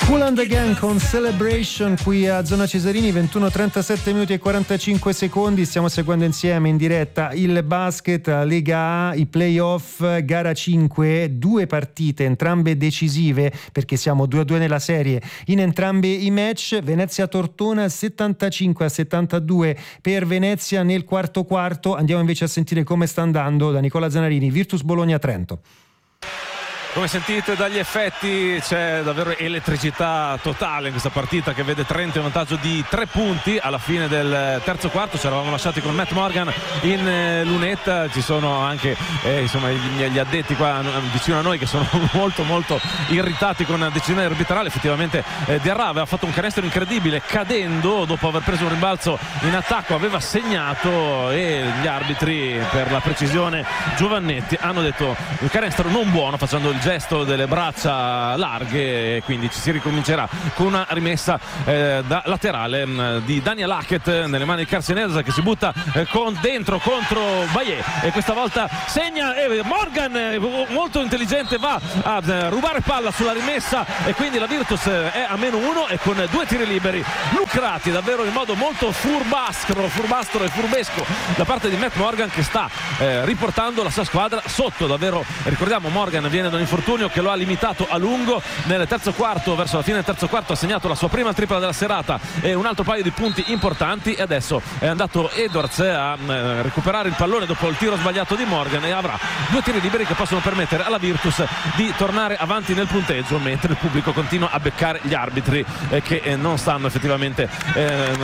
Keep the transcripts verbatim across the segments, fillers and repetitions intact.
Kool and the Gang con Celebration qui a Zona Cesarini, ventuno trentasette minuti e quarantacinque secondi. Stiamo seguendo insieme in diretta il basket, la Lega A, i playoff, gara cinque, due partite entrambe decisive perché siamo due a due nella serie in entrambi i match. Venezia Tortona settantacinque a settantadue per Venezia nel quarto quarto. Andiamo invece a sentire come sta andando da Nicola Zanarini, Virtus Bologna Trento. Come sentite dagli effetti c'è davvero elettricità totale in questa partita che vede Trento in vantaggio di tre punti alla fine del terzo quarto. Ci eravamo lasciati con Matt Morgan in eh, lunetta, ci sono anche eh, insomma gli, gli addetti qua vicino a noi che sono molto molto irritati con la decisione arbitrale. Effettivamente eh, Diarra aveva fatto un canestro incredibile cadendo dopo aver preso un rimbalzo in attacco, aveva segnato e gli arbitri, per la precisione Giovannetti, hanno detto un canestro non buono, facendo il gesto delle braccia larghe, e quindi ci si ricomincerà con una rimessa eh, da laterale mh, di Daniel Hackett nelle mani di Carcinesa, che si butta eh, con, dentro contro Bayer e questa volta segna e Morgan eh, molto intelligente va a eh, rubare palla sulla rimessa e quindi la Virtus eh, è a meno uno e con due tiri liberi lucrati davvero in modo molto furbastro, furbastro e furbesco da parte di Matt Morgan, che sta eh, riportando la sua squadra sotto. Davvero, ricordiamo, Morgan viene da un infortunio che lo ha limitato a lungo. Nel terzo quarto, verso la fine del terzo quarto, ha segnato la sua prima tripla della serata e un altro paio di punti importanti, e adesso è andato Edwards a eh, recuperare il pallone dopo il tiro sbagliato di Morgan e avrà due tiri liberi che possono permettere alla Virtus di tornare avanti nel punteggio, mentre il pubblico continua a beccare gli arbitri eh, che eh, non stanno effettivamente eh,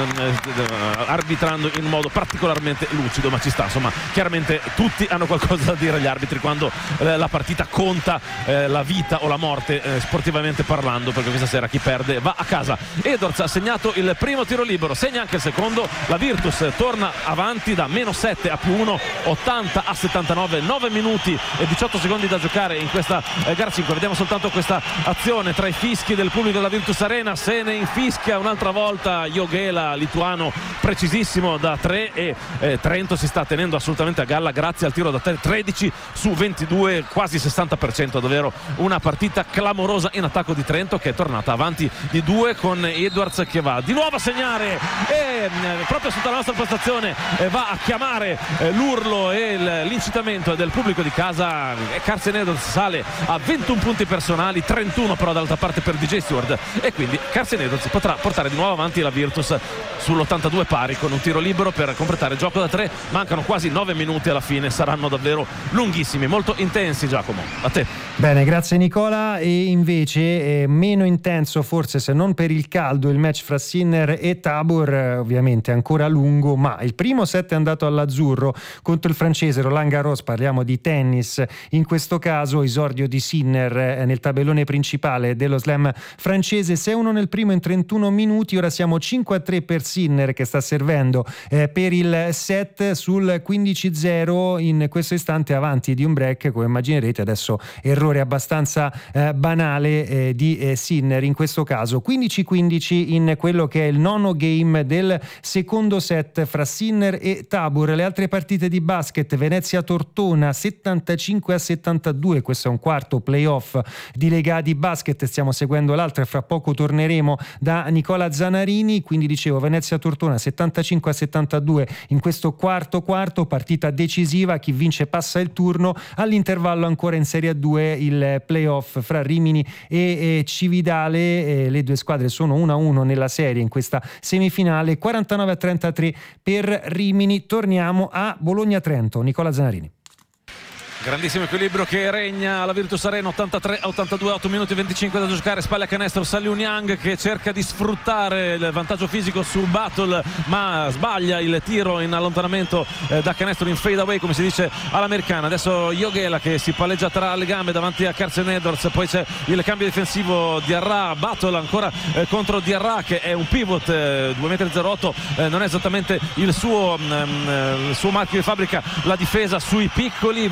eh, arbitrando in modo particolarmente lucido, ma ci sta, insomma, chiaramente tutti hanno qualcosa da dire agli arbitri quando eh, la partita conta eh, la vita o la morte eh, sportivamente parlando, perché questa sera chi perde va a casa. Edwards ha segnato il primo tiro libero, segna anche il secondo, la Virtus torna avanti da meno sette a più uno, ottanta a settantanove, nove minuti e diciotto secondi da giocare in questa eh, gara cinque. Vediamo soltanto questa azione tra i fischi del pubblico della Virtus Arena, se ne infischia un'altra volta Joghela, lituano precisissimo da tre, e eh, Trento si sta tenendo assolutamente a galla grazie al tiro da tre, tredici su ventidue, quasi sessanta per cento. Davvero una partita clamorosa in attacco di Trento, che è tornata avanti di due con Edwards che va di nuovo a segnare e proprio sotto la nostra postazione eh, va a chiamare eh, l'urlo e l'incitamento del pubblico di casa. Carson Edwards sale a ventuno punti personali, trentuno però dall'altra parte per D J Stewart, e quindi Carson Edwards potrà portare di nuovo avanti la Virtus sull'ottantadue pari con un tiro libero per completare il gioco da tre. Mancano quasi nove minuti alla fine, saranno davvero lunghissimi, molto intensi. Giacomo, a te. Bene, grazie Nicola. E invece eh, meno intenso, forse se non per il caldo, il match fra Sinner e Tabor, eh, ovviamente ancora lungo, ma il primo set è andato all'azzurro contro il francese Roland Garros. Parliamo di tennis in questo caso, esordio di Sinner eh, nel tabellone principale dello slam francese, sei a uno nel primo in trentuno minuti. Ora siamo cinque a tre per Sinner, che sta servendo eh, per il set sul quindici a zero in questo istante, avanti di un break, come immaginerete. Adesso errore abbastanza eh, banale eh, di eh, Sinner in questo caso. quindici quindici in quello che è il nono game del secondo set fra Sinner e Tabor. Le altre partite di basket: Venezia Tortona settantacinque a settantadue, questo è un quarto playoff di Lega di basket, stiamo seguendo l'altra e fra poco torneremo da Nicola Zanarini. Quindi dicevo, Venezia Tortona settantacinque a settantadue in questo quarto quarto, partita decisiva, chi vince passa il turno. All'intervallo ancora in Serie A due il playoff fra Rimini e, e Cividale, e le due squadre sono uno a uno nella serie in questa semifinale, quarantanove a trentatré per Rimini. Torniamo a Bologna-Trento, Nicola Zanarini. Grandissimo equilibrio che regna alla Virtus Arena, ottantatré a ottantadue, otto minuti e venticinque da giocare, spalle a canestro Saliu Niang che cerca di sfruttare il vantaggio fisico sul Battle, ma sbaglia il tiro in allontanamento eh, da canestro, in fade away come si dice all'americana. Adesso Joghela che si palleggia tra le gambe davanti a Carson Edwards, poi c'è il cambio difensivo Diarra, Battle ancora eh, contro Diarra che è un pivot, eh, due metri zero otto, eh, non è esattamente il suo, mh, il suo marchio di fabbrica la difesa sui piccoli. Va attenzione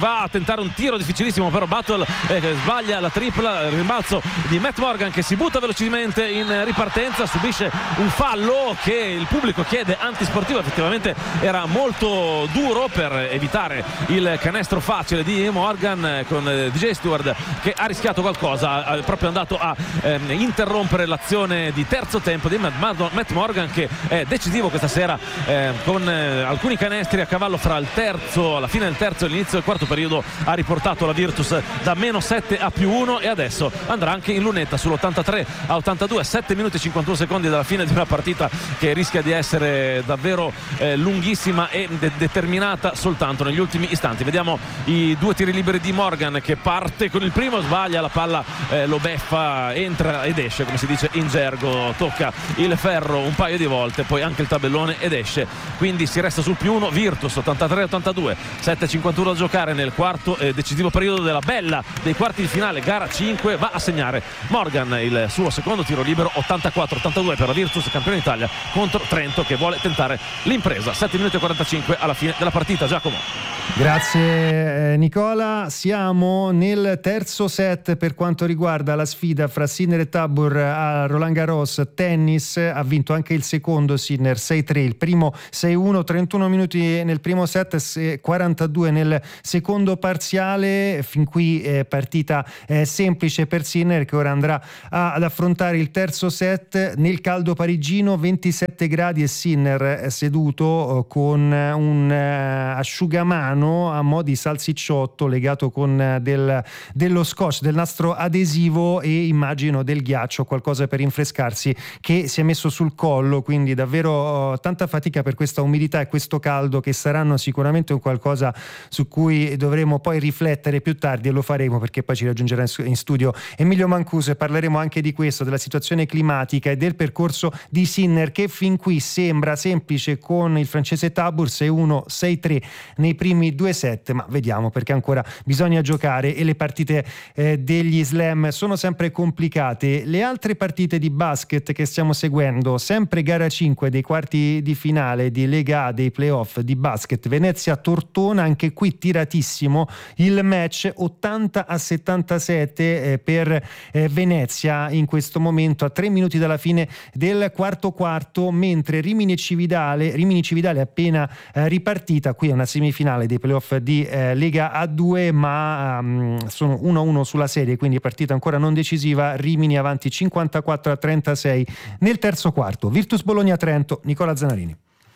tentare un tiro difficilissimo, però Battle eh, sbaglia la tripla, il rimbalzo di Matt Morgan che si butta velocemente in ripartenza, subisce un fallo che il pubblico chiede antisportivo. Effettivamente era molto duro per evitare il canestro facile di Morgan, con D J Stewart che ha rischiato qualcosa, è proprio andato a ehm, interrompere l'azione di terzo tempo di Matt Morgan, che è decisivo questa sera eh, con eh, alcuni canestri a cavallo fra il terzo, alla fine del terzo e l'inizio del quarto periodo. Ha riportato la Virtus da meno sette a più uno e adesso andrà anche in lunetta sull'ottantatré a ottantadue, sette minuti e cinquantuno secondi dalla fine di una partita che rischia di essere davvero eh, lunghissima e de- determinata soltanto negli ultimi istanti. Vediamo i due tiri liberi di Morgan che parte con il primo, sbaglia la palla, eh, lo beffa, entra ed esce come si dice in gergo, tocca il ferro un paio di volte, poi anche il tabellone ed esce, quindi si resta sul più uno. Virtus ottantatré a ottantadue, sette e cinquantuno a giocare nel quarto e decisivo periodo della bella dei quarti di finale, gara cinque. Va a segnare Morgan il suo secondo tiro libero, ottantaquattro ottantadue per la Virtus, campione d'Italia contro Trento che vuole tentare l'impresa. Sette minuti e quarantacinque alla fine della partita. Giacomo. Grazie Nicola, siamo nel terzo set per quanto riguarda la sfida fra Sinner e Tabor a Roland Garros tennis. Ha vinto anche il secondo Sinner sei tre, il primo sei uno, trentuno minuti nel primo set, quarantadue nel secondo parziale. Fin qui eh, partita eh, semplice per Sinner che ora andrà a, ad affrontare il terzo set nel caldo parigino, ventisette gradi e Sinner seduto eh, con un eh, asciugamano a mo' di salsicciotto legato con del, dello scotch, del nastro adesivo e immagino del ghiaccio, qualcosa per rinfrescarsi che si è messo sul collo, quindi davvero uh, tanta fatica per questa umidità e questo caldo che saranno sicuramente un qualcosa su cui dovremo poi riflettere più tardi, e lo faremo perché poi ci raggiungerà in studio Emilio Mancuso e parleremo anche di questo, della situazione climatica e del percorso di Sinner che fin qui sembra semplice con il francese Tabor sei uno sei tre nei primi due set, ma vediamo perché ancora bisogna giocare e le partite eh, degli slam sono sempre complicate. Le altre partite di basket che stiamo seguendo, sempre gara cinque dei quarti di finale di Lega A dei playoff di basket, Venezia Tortona, anche qui tiratissimo il match, ottanta a settantasette eh, per eh, Venezia in questo momento a tre minuti dalla fine del quarto quarto, mentre Rimini Cividale Rimini Cividale è appena eh, ripartita. Qui è una semifinale dei playoff di eh, Lega A due, ma um, sono uno a uno sulla serie, quindi partita ancora non decisiva. Rimini avanti cinquantaquattro a trentasei nel terzo quarto. Virtus Bologna Trento, Nicola Zanarini.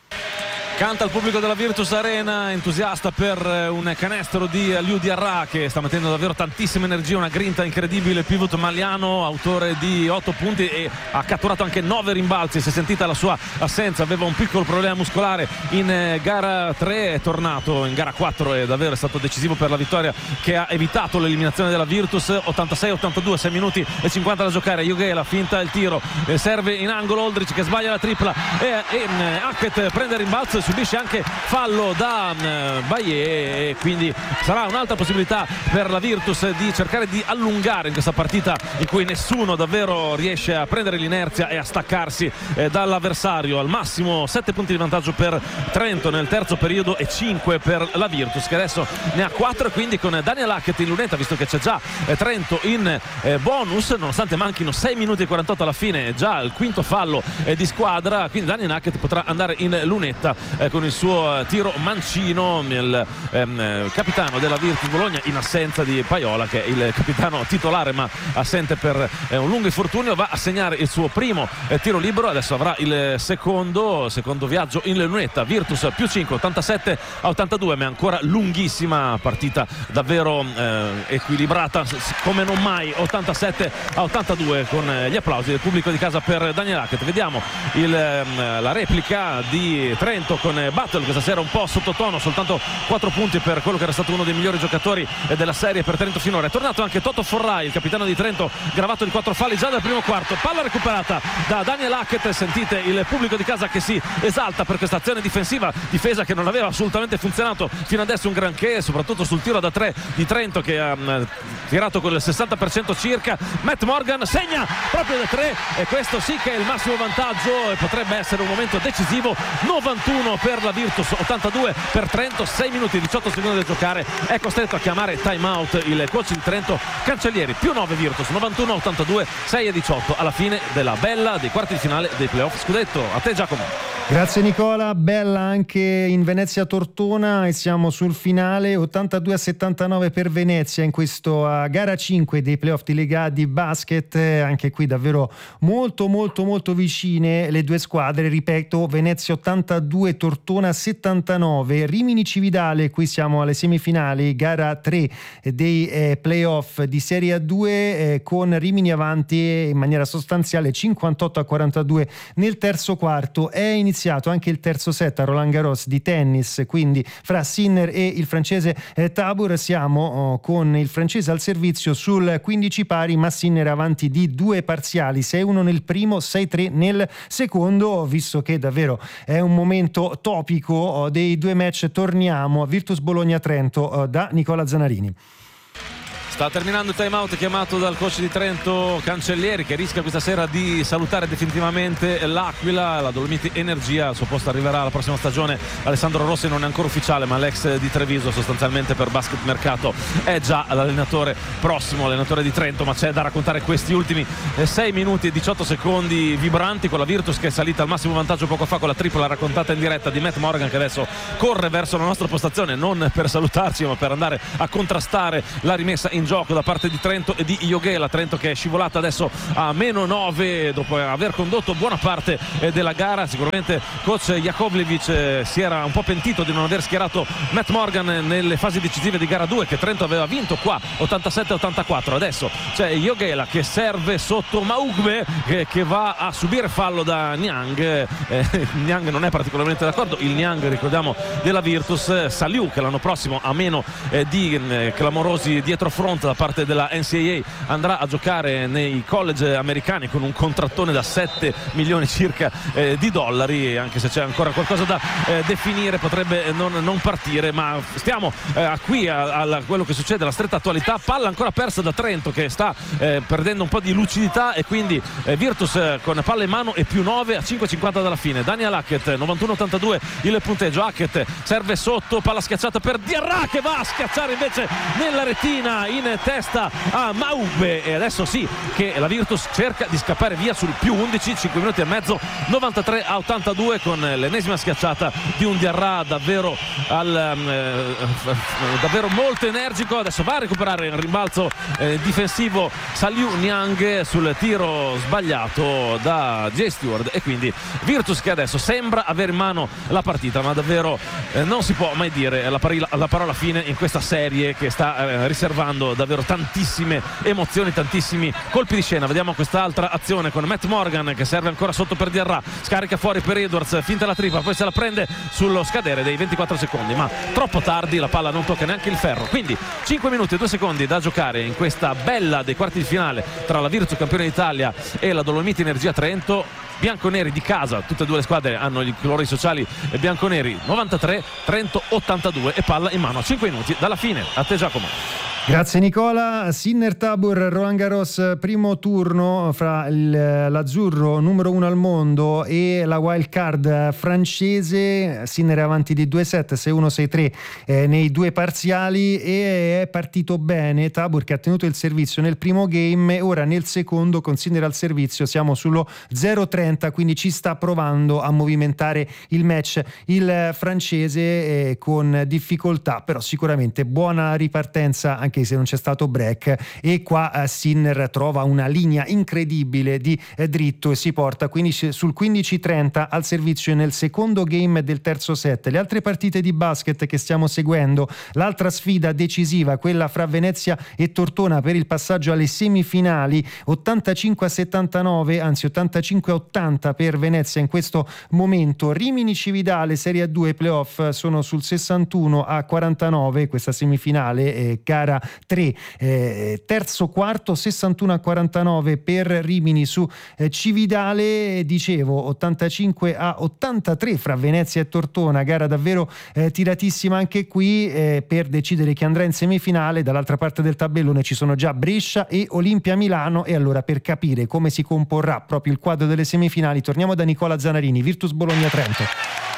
Canta il pubblico della Virtus Arena, entusiasta per un canestro di Aliou Diarra che sta mettendo davvero tantissima energia, una grinta incredibile. Pivot maliano, autore di otto punti e ha catturato anche nove rimbalzi. Si è sentita la sua assenza, aveva un piccolo problema muscolare in gara tre, è tornato in gara quattro e davvero è stato decisivo per la vittoria che ha evitato l'eliminazione della Virtus. Ottantasei ottantadue, sei minuti e cinquanta da giocare. Yughela finta il tiro, serve in angolo Oldrich che sbaglia la tripla e, e Hackett prende il rimbalzo, subisce anche fallo da uh, Bayer e quindi sarà un'altra possibilità per la Virtus di cercare di allungare in questa partita in cui nessuno davvero riesce a prendere l'inerzia e a staccarsi eh, dall'avversario. Al massimo sette punti di vantaggio per Trento nel terzo periodo e cinque per la Virtus che adesso ne ha quattro, e quindi con Daniel Hackett in lunetta, visto che c'è già eh, Trento in eh, bonus nonostante manchino sei minuti e quarantotto alla fine, già il quinto fallo eh, di squadra, quindi Daniel Hackett potrà andare in lunetta Eh, con il suo tiro mancino. Il ehm, capitano della Virtus Bologna, in assenza di Paiola che è il capitano titolare ma assente per eh, un lungo infortunio, va a segnare il suo primo eh, tiro libero. Adesso avrà il secondo secondo viaggio in lunetta. Virtus più cinque, ottantasette a ottantadue, ma è ancora lunghissima partita, davvero eh, equilibrata come non mai. Ottantasette a ottantadue con eh, gli applausi del pubblico di casa per Daniel Hackett. Vediamo il, ehm, la replica di Trento con Battle questa sera un po' sottotono, soltanto quattro punti per quello che era stato uno dei migliori giocatori della serie per Trento finora. È tornato anche Toto Forrai, il capitano di Trento, gravato di quattro falli già dal primo quarto. Palla recuperata da Daniel Hackett, sentite il pubblico di casa che si esalta per questa azione difensiva, difesa che non aveva assolutamente funzionato fino adesso un granché, soprattutto sul tiro da tre di Trento che ha um, tirato con il sessanta per cento circa. Matt Morgan segna proprio da tre e questo sì che è il massimo vantaggio e potrebbe essere un momento decisivo. Novantuno uno per la Virtus, ottantadue per Trento, sei minuti e diciotto secondi da giocare, è costretto a chiamare time out il coach di Trento Cancellieri. Più nove Virtus, novantuno a ottantadue, sei e diciotto alla fine della bella dei quarti di finale dei playoff scudetto. A te Giacomo. Grazie Nicola, bella anche in Venezia Tortona e siamo sul finale, ottantadue a settantanove per Venezia in questa gara cinque dei playoff di Lega di basket. Anche qui davvero molto molto molto vicine le due squadre, ripeto, Venezia ottantadue, Tortona settantanove. Rimini Cividale, qui siamo alle semifinali, gara tre dei eh, playoff di Serie A due eh, con Rimini avanti in maniera sostanziale cinquantotto a quarantadue nel terzo quarto. È iniziato iniziato anche il terzo set a Roland Garros di tennis, quindi fra Sinner e il francese eh, Tabor. Siamo oh, con il francese al servizio sul quindici pari, ma Sinner avanti di due parziali, sei uno nel primo, sei tre nel secondo. Visto che davvero è un momento topico oh, dei due match, torniamo a Virtus Bologna Trento oh, da Nicola Zanarini. Sta terminando il time out chiamato dal coach di Trento Cancellieri, che rischia questa sera di salutare definitivamente l'Aquila. La Dolomiti Energia, al suo posto arriverà la prossima stagione Alessandro Rossi, non è ancora ufficiale, ma l'ex di Treviso sostanzialmente per Basket Mercato è già l'allenatore prossimo, allenatore di Trento. Ma c'è da raccontare questi ultimi sei minuti e diciotto secondi vibranti, con la Virtus che è salita al massimo vantaggio poco fa con la tripla raccontata in diretta di Matt Morgan, che adesso corre verso la nostra postazione non per salutarci ma per andare a contrastare la rimessa in gioco da parte di Trento e di Joghela. Trento che è scivolata adesso a meno nove dopo aver condotto buona parte della gara. Sicuramente coach Jakovlevic si era un po' pentito di non aver schierato Matt Morgan nelle fasi decisive di gara due, che Trento aveva vinto qua ottantasette a ottantaquattro. Adesso c'è Joghela che serve sotto Maugbe che, che va a subire fallo da Niang. eh, Niang non è particolarmente d'accordo, il Niang, ricordiamo, della Virtus. Saliu, che l'anno prossimo a meno eh, di eh, clamorosi dietrofront da parte della N C A A andrà a giocare nei college americani con un contrattone da sette milioni circa eh, di dollari. Anche se c'è ancora qualcosa da eh, definire, potrebbe non, non partire, ma stiamo eh, qui a, a quello che succede, la stretta attualità. Palla ancora persa da Trento, che sta eh, perdendo un po' di lucidità, e quindi eh, Virtus eh, con palla in mano e più nove a cinque e cinquanta dalla fine. Daniel Hackett, novantuno a ottantadue il punteggio. Hackett serve sotto, palla schiacciata per Diarra, che va a schiacciare invece nella retina in testa a Maugbe. E adesso sì che la Virtus cerca di scappare via sul più undici, cinque minuti e mezzo, novantatré a ottantadue, con l'ennesima schiacciata di un Diarra davvero al, eh, davvero molto energico. Adesso va a recuperare il rimbalzo eh, difensivo Saliu Niang sul tiro sbagliato da Jay Stewart, e quindi Virtus che adesso sembra avere in mano la partita, ma davvero eh, non si può mai dire la, parila, la parola fine in questa serie che sta eh, riservando davvero tantissime emozioni, tantissimi colpi di scena. Vediamo quest'altra azione con Matt Morgan che serve ancora sotto per Diarra, scarica fuori per Edwards, finta la tripla, poi se la prende sullo scadere dei ventiquattro secondi, ma troppo tardi, la palla non tocca neanche il ferro. Quindi cinque minuti e due secondi da giocare in questa bella dei quarti di finale tra la Virtus campione d'Italia e la Dolomiti Energia Trento. Bianconeri di casa, tutte e due le squadre hanno i colori sociali bianconeri. Novantatré, Trento ottantadue, e palla in mano a cinque minuti dalla fine. A te Giacomo. Grazie Nicola. Sinner Tabor, Roland Garros, primo turno fra il, l'azzurro numero uno al mondo e la wild card francese. Sinner è avanti di due set, sei uno sei tre eh, nei due parziali, e è partito bene Tabor, che ha tenuto il servizio nel primo game. Ora nel secondo, con Sinner al servizio, siamo sullo zero trenta, quindi ci sta provando a movimentare il match il francese eh, con difficoltà, però sicuramente buona ripartenza anche se non c'è stato break, e qua eh, Sinner trova una linea incredibile di eh, dritto e si porta quindi sul quindici trenta al servizio nel secondo game del terzo set. Le altre partite di basket che stiamo seguendo, l'altra sfida decisiva, quella fra Venezia e Tortona per il passaggio alle semifinali, ottantacinque a settantanove, anzi ottantacinque a ottanta per Venezia in questo momento. Rimini Cividale Serie A due playoff sono sul sessantuno a quarantanove, questa semifinale eh, gara tre, eh, terzo quarto, sessantuno a quarantanove per Rimini su eh, Cividale. Dicevo ottantacinque a ottantatré fra Venezia e Tortona, gara davvero eh, tiratissima anche qui eh, per decidere chi andrà in semifinale. Dall'altra parte del tabellone ci sono già Brescia e Olimpia Milano, e allora per capire come si comporrà proprio il quadro delle semifinali torniamo da Nicola Zanarini. Virtus Bologna Trento.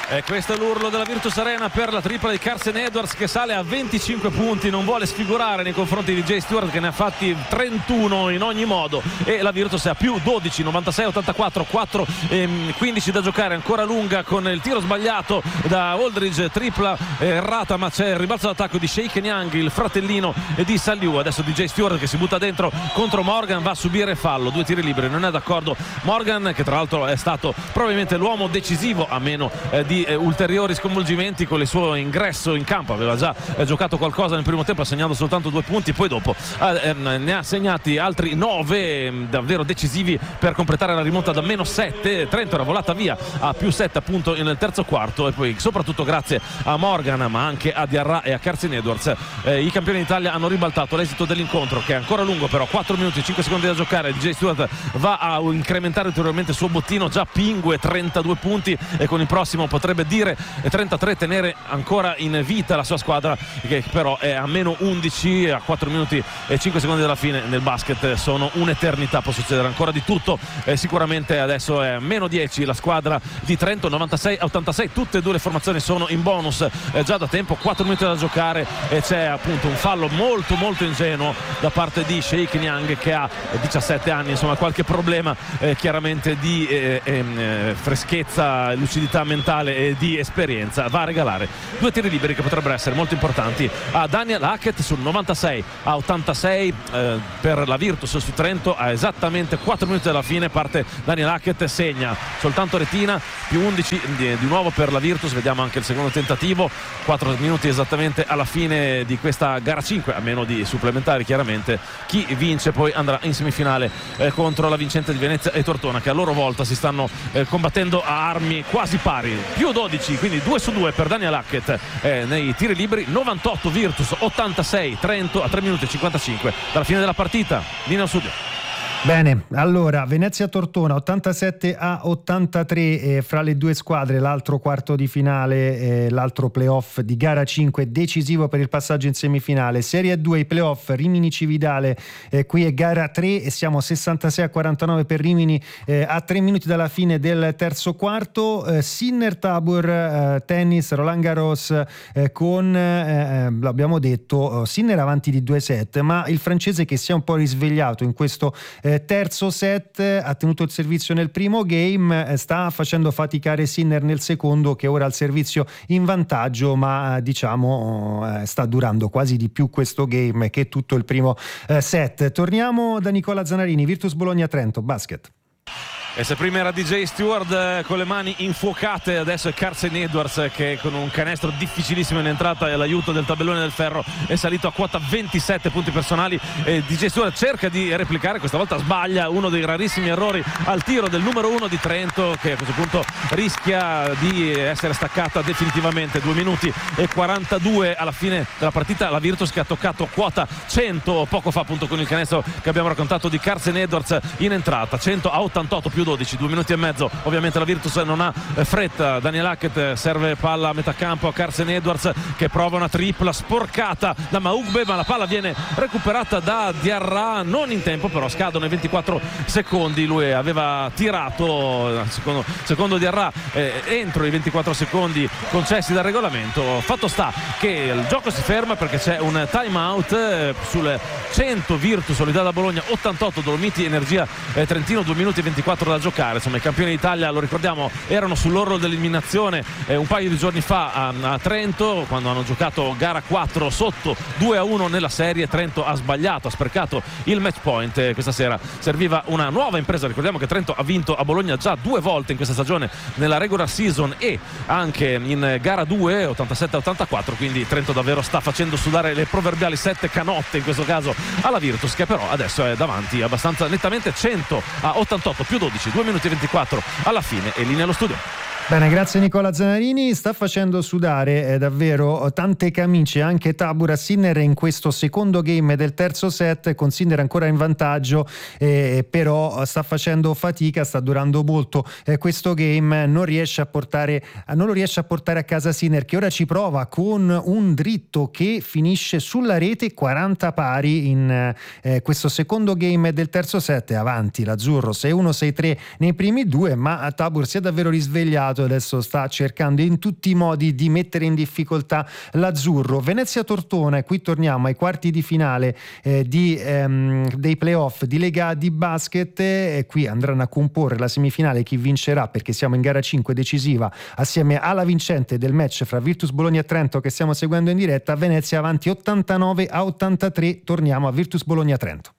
E questo è l'urlo della Virtus Arena per la tripla di Carsen Edwards, che sale a venticinque punti, non vuole sfigurare nei confronti di Jay Stewart, che ne ha fatti trentuno in ogni modo, e la Virtus è a più dodici, novantasei ottantaquattro, quattro e quindici da giocare, ancora lunga con il tiro sbagliato da Aldridge, tripla errata, ma c'è il rimbalzo d'attacco di Shake Niang, il fratellino di Saliu. Adesso di Jay Stewart che si butta dentro contro Morgan, va a subire fallo, due tiri liberi, non è d'accordo Morgan, che tra l'altro è stato probabilmente l'uomo decisivo, a meno eh, di eh, ulteriori sconvolgimenti con il suo ingresso in campo. Aveva già eh, giocato qualcosa nel primo tempo, segnando soltanto due punti, poi dopo eh, eh, ne ha segnati altri nove eh, davvero decisivi per completare la rimonta da meno sette. Trento era volata via a più sette appunto nel terzo quarto, e poi soprattutto grazie a Morgan, ma anche a Diarra e a Carsen Edwards, eh, i campioni d'Italia hanno ribaltato l'esito dell'incontro, che è ancora lungo, però quattro minuti e cinque secondi da giocare. Jay Stewart va a incrementare ulteriormente il suo bottino, già pingue trentadue punti, e con il prossimo potrebbe dire trentatré tenere ancora in vita la sua squadra, che però è a meno undici a quattro minuti e cinque secondi dalla fine. Nel basket sono un'eternità, può succedere ancora di tutto, eh, sicuramente adesso è meno dieci la squadra di Trento, novantasei a ottantasei, tutte e due le formazioni sono in bonus eh, già da tempo, quattro minuti da giocare, e c'è appunto un fallo molto molto ingenuo da parte di Shake Niang, che ha diciassette anni, insomma qualche problema eh, chiaramente di eh, eh, freschezza, lucidità mentale e di esperienza. Va a regalare due tiri liberi che potrebbero essere molto importanti a Daniel Hackett sul novantasei a ottantasei eh, per la Virtus su Trento. A esattamente quattro minuti dalla fine parte Daniel Hackett, segna soltanto retina, più undici di, di nuovo per la Virtus. Vediamo anche il secondo tentativo, quattro minuti esattamente alla fine di questa gara cinque, a meno di supplementari chiaramente. Chi vince poi andrà in semifinale eh, contro la vincente di Venezia e Tortona, che a loro volta si stanno eh, combattendo a armi quasi pari, più dodici, quindi due su due per Daniel Hackett eh, nei tiri liberi. Novantotto Virtus, ottantasei Trento a tre minuti e cinquantacinque dalla fine della partita. Linea studio. Bene, allora Venezia-Tortona ottantasette a ottantatré eh, fra le due squadre, l'altro quarto di finale, eh, l'altro playoff di gara cinque decisivo per il passaggio in semifinale. Serie due, i playoff, Rimini-Cividale, eh, qui è gara tre e siamo sessantasei a quarantanove per Rimini eh, a tre minuti dalla fine del terzo quarto. eh, Sinner-Tabor, eh, tennis, Roland Garros, eh, con, eh, l'abbiamo detto, Sinner avanti di due set, ma il francese che si è un po' risvegliato in questo eh, terzo set, ha tenuto il servizio nel primo game, sta facendo faticare Sinner nel secondo, che ora ha il servizio in vantaggio, ma diciamo sta durando quasi di più questo game che tutto il primo set. Torniamo da Nicola Zanarini, Virtus Bologna-Trento, basket. E se prima era D J Stewart eh, con le mani infuocate, adesso è Carsen Edwards che con un canestro difficilissimo in entrata e l'aiuto del tabellone del ferro è salito a quota ventisette punti personali. E D J Stewart cerca di replicare, questa volta sbaglia, uno dei rarissimi errori al tiro del numero uno di Trento, che a questo punto rischia di essere staccata definitivamente. Due minuti e quarantadue alla fine della partita, la Virtus che ha toccato quota cento poco fa appunto con il canestro che abbiamo raccontato di Carsen Edwards in entrata. Cento a ottantotto più dodici, due minuti e mezzo. Ovviamente la Virtus non ha fretta. Daniel Hackett serve palla a metà campo a Carsen Edwards, che prova una tripla sporcata da Maugbe, ma la palla viene recuperata da Diarra non in tempo, però scadono i ventiquattro secondi. Lui aveva tirato, secondo, secondo Diarra, eh, entro i ventiquattro secondi concessi dal regolamento. Fatto sta che il gioco si ferma perché c'è un time out eh, sul cento Virtus Solidarietà da Bologna, ottantotto Dolomiti Energia eh, Trentino, due minuti e ventiquattro da giocare. Insomma, i campioni d'Italia, lo ricordiamo, erano sull'orlo dell'eliminazione eh, un paio di giorni fa a, a Trento, quando hanno giocato gara quattro sotto due a uno nella serie. Trento ha sbagliato, ha sprecato il match point. eh, questa sera serviva una nuova impresa. Ricordiamo che Trento ha vinto a Bologna già due volte in questa stagione, nella regular season e anche in gara due, ottantasette a ottantaquattro, quindi Trento davvero sta facendo sudare le proverbiali sette canotte in questo caso alla Virtus, che però adesso è davanti abbastanza nettamente, cento a ottantotto più dodici, due minuti e ventiquattro alla fine, e linea allo studio. Bene, grazie Nicola Zanarini. Sta facendo sudare eh, davvero tante camicie anche Tabor a Sinner in questo secondo game del terzo set, con Sinner ancora in vantaggio, eh, però sta facendo fatica, sta durando molto eh, questo game, non riesce a portare non lo riesce a portare a casa Sinner, che ora ci prova con un dritto che finisce sulla rete, quaranta pari in eh, questo secondo game del terzo set. Avanti l'azzurro sei uno sei tre nei primi due, ma Tabor si è davvero risvegliato anticipato, adesso sta cercando in tutti i modi di mettere in difficoltà l'azzurro. Venezia Tortona, e qui torniamo ai quarti di finale eh, di, ehm, dei playoff di Lega di basket, e qui andranno a comporre la semifinale chi vincerà, perché siamo in gara cinque decisiva assieme alla vincente del match fra Virtus Bologna e Trento che stiamo seguendo in diretta. Venezia avanti ottantanove a ottantatré. Torniamo a Virtus Bologna Trento.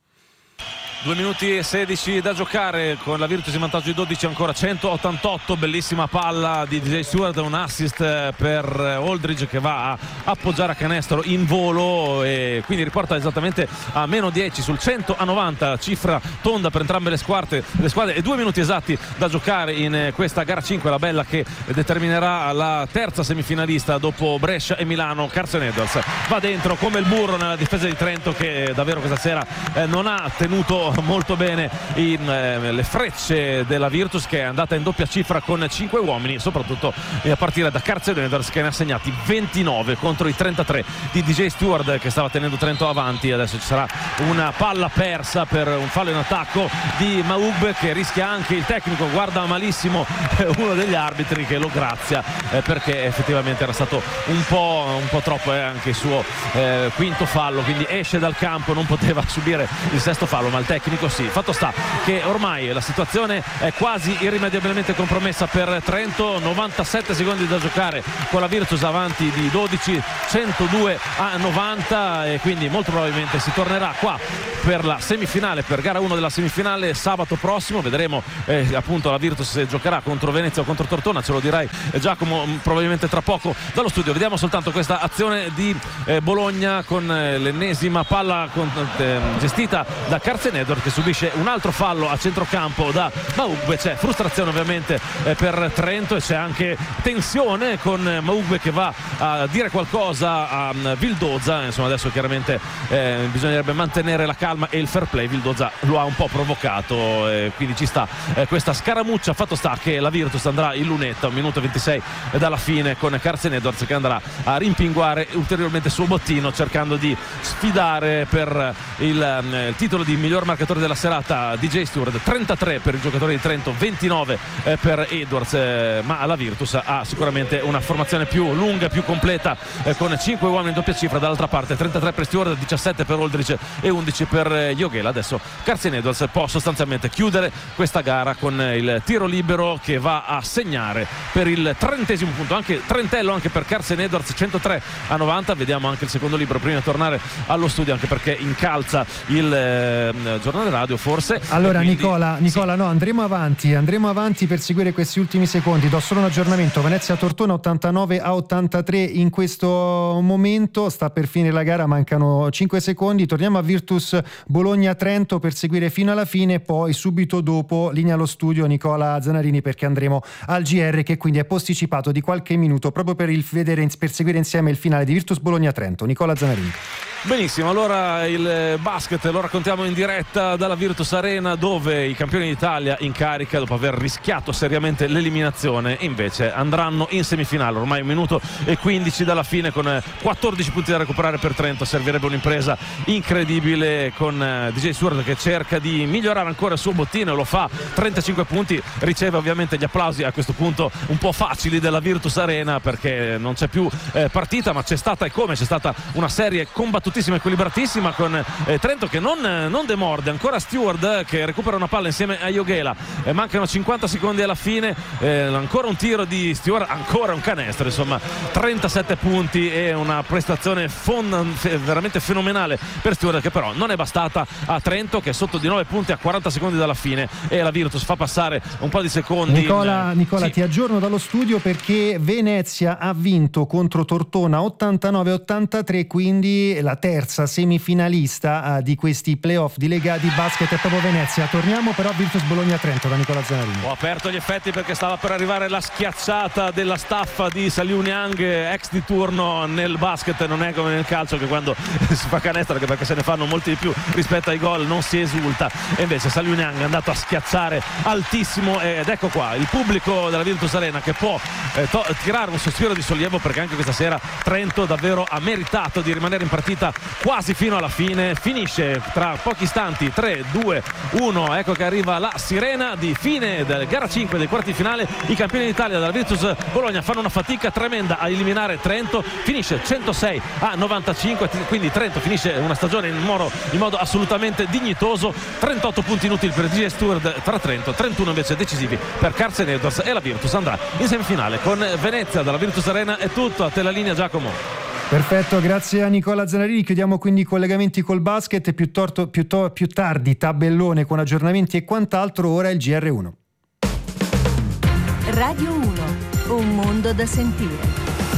due minuti e sedici da giocare, con la Virtus in vantaggio di dodici, ancora centottantotto. Bellissima palla di D J Stewart, un assist per Aldridge che va a appoggiare a canestro in volo e quindi riporta esattamente a meno dieci sul cento a novanta, cifra tonda per entrambe le squadre, le squadre e due minuti esatti da giocare in questa gara cinque, la bella che determinerà la terza semifinalista dopo Brescia e Milano. Carson Edwards va dentro come il burro nella difesa di Trento, che davvero questa sera eh, non ha tenuto molto bene in, eh, le frecce della Virtus, che è andata in doppia cifra con cinque uomini, soprattutto a partire da Carson Edwards, che ne ha segnati ventinove contro i trentatré di D J Stewart, che stava tenendo Trento avanti. Adesso ci sarà una palla persa per un fallo in attacco di Maub, che rischia anche il tecnico, guarda malissimo uno degli arbitri che lo grazia eh, perché effettivamente era stato un po', un po' troppo eh, anche il suo eh, quinto fallo, quindi esce dal campo, non poteva subire il sesto fallo, ma il tecnico sì. Fatto sta che ormai la situazione è quasi irrimediabilmente compromessa per Trento, novantasette secondi da giocare con la Virtus avanti di dodici, centodue a novanta, e quindi molto probabilmente si tornerà qua per la semifinale, per gara uno della semifinale sabato prossimo. Vedremo eh, appunto la Virtus se giocherà contro Venezia o contro Tortona, ce lo dirai eh, Giacomo probabilmente tra poco dallo studio. Vediamo soltanto questa azione di eh, Bologna con eh, l'ennesima palla con, eh, gestita da Carson Edwards, che subisce un altro fallo a centrocampo da Maugbe. C'è frustrazione ovviamente eh, per Trento, e c'è anche tensione con Maugbe che va a dire qualcosa a um, Vildoza. Insomma, adesso chiaramente eh, bisognerebbe mantenere la calma e il fair play. Vildoza lo ha un po' provocato, eh, quindi ci sta eh, questa scaramuccia. Fatto sta che la Virtus andrà in lunetta un minuto e ventisei dalla fine, con Carson Edwards che andrà a rimpinguare ulteriormente il suo bottino, cercando di sfidare per il, um, il titolo di miglior marcatore della serata D J Stewart. Trentatré per il giocatore di Trento, ventinove eh, per Edwards, eh, ma la Virtus ha sicuramente una formazione più lunga, più completa, eh, con cinque uomini in doppia cifra. Dall'altra parte trentatré per Stewart, diciassette per Aldridge e undici per eh, Joghela. Adesso Carson Edwards può sostanzialmente chiudere questa gara con eh, il tiro libero che va a segnare per il trentesimo punto, anche trentello anche per Carson Edwards, centotré a novanta. Vediamo anche il secondo libero prima di tornare allo studio, anche perché incalza il eh, giornale radio forse. Allora quindi, Nicola, Nicola sì. no, andremo avanti, andremo avanti per seguire questi ultimi secondi. Do solo un aggiornamento: Venezia Tortona ottantanove a ottantatré in questo momento, sta per finire la gara, mancano cinque secondi. Torniamo a Virtus Bologna Trento per seguire fino alla fine, poi subito dopo linea allo studio Nicola Zanarini, perché andremo al G R, che quindi è posticipato di qualche minuto proprio per il vedere, per seguire insieme il finale di Virtus Bologna Trento. Nicola Zanarini. Benissimo, allora il basket lo raccontiamo in diretta dalla Virtus Arena, dove i campioni d'Italia in carica, dopo aver rischiato seriamente l'eliminazione, invece andranno in semifinale. Ormai un minuto e quindici dalla fine, con quattordici punti da recuperare per Trento. Servirebbe un'impresa incredibile, con D J Stewart che cerca di migliorare ancora il suo bottino, lo fa, trentacinque punti, riceve ovviamente gli applausi a questo punto un po' facili della Virtus Arena, perché non c'è più eh, partita, ma c'è stata, e come c'è stata una serie combattuta equilibratissima, con eh, Trento che non, non demorde. Ancora Stewart che recupera una palla insieme a Joghela, eh, mancano cinquanta secondi alla fine, eh, ancora un tiro di Stewart, ancora un canestro. Insomma, trentasette punti e una prestazione fon- veramente fenomenale per Stewart, che però non è bastata a Trento, che è sotto di nove punti a quaranta secondi dalla fine, e la Virtus fa passare un po' di secondi. Nicola, in... Nicola sì. ti aggiorno dallo studio, perché Venezia ha vinto contro Tortona ottantanove a ottantatré, quindi la terza semifinalista uh, di questi playoff di Lega di basket è proprio Venezia. Torniamo però a Virtus Bologna Trento da Nicola Zanarini. Ho aperto gli effetti perché stava per arrivare la schiacciata della staffa di Saliu Niang, ex di turno nel basket. Non è come nel calcio, che quando si fa canestro, anche perché se ne fanno molti di più rispetto ai gol, non si esulta, e invece Saliu Niang è andato a schiacciare altissimo, ed ecco qua il pubblico della Virtus Arena che può eh, to- tirare un sospiro di sollievo, perché anche questa sera Trento davvero ha meritato di rimanere in partita partita quasi fino alla fine, finisce tra pochi istanti tre due uno, ecco che arriva la sirena di fine del gara cinque del quarti finale. I campioni d'Italia della Virtus Bologna fanno una fatica tremenda a eliminare Trento, finisce centosei a novantacinque, quindi Trento finisce una stagione in modo, in modo assolutamente dignitoso. Trentotto punti inutili per G S Steward tra Trento, trentuno invece decisivi per Carsen Edwards, e la Virtus andrà in semifinale con Venezia. Dalla Virtus Arena è tutto, a te la linea Giacomo. Perfetto, grazie a Nicola Zanarini. Chiudiamo quindi i collegamenti col basket, più, torto, più, to, più tardi tabellone con aggiornamenti e quant'altro. Ora il G R uno. Radio uno, un mondo da sentire.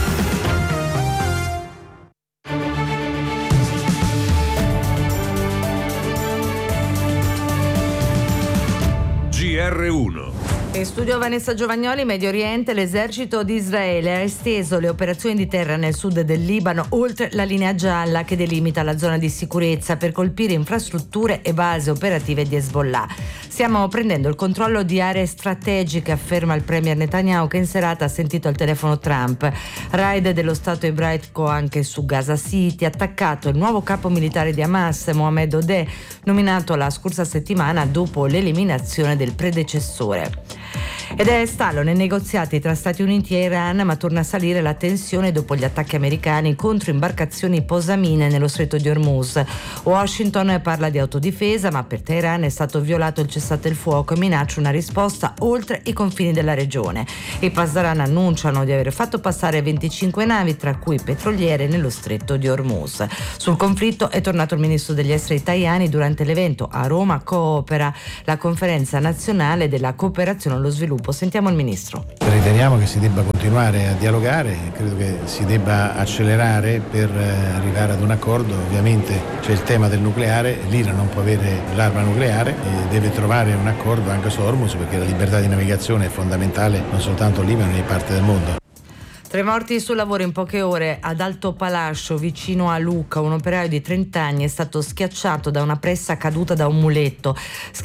G R uno. In studio Vanessa Giovagnoli. Medio Oriente, l'esercito di Israele ha esteso le operazioni di terra nel sud del Libano oltre la linea gialla che delimita la zona di sicurezza per colpire infrastrutture e basi operative di Hezbollah. Stiamo prendendo il controllo di aree strategiche, afferma il premier Netanyahu, che in serata ha sentito al telefono Trump. Raid dello Stato ebraico anche su Gaza City, attaccato il nuovo capo militare di Hamas, Mohamed Odeh, nominato la scorsa settimana dopo l'eliminazione del predecessore. Ed è stallo nei negoziati tra Stati Uniti e Iran, ma torna a salire la tensione dopo gli attacchi americani contro imbarcazioni posamine nello stretto di Hormuz. Washington parla di autodifesa, ma per Teheran è stato violato il cessate il fuoco e minaccia una risposta oltre i confini della regione. I Pasdaran annunciano di aver fatto passare venticinque navi, tra cui petroliere, nello stretto di Hormuz. Sul conflitto è tornato il ministro degli esteri Tajani durante l'evento a Roma Coopera, la conferenza nazionale della cooperazione allo sviluppo. Sentiamo il ministro. Riteniamo che si debba continuare a dialogare, credo che si debba accelerare per arrivare ad un accordo. Ovviamente c'è il tema del nucleare, l'Iran non può avere l'arma nucleare e deve trovare un accordo anche su Hormuz, perché la libertà di navigazione è fondamentale non soltanto in Libano ma in parte del mondo. Tre morti sul lavoro in poche ore ad Alto Palascio, vicino a Lucca. Un operaio di trenta anni è stato schiacciato da una pressa caduta da un muletto.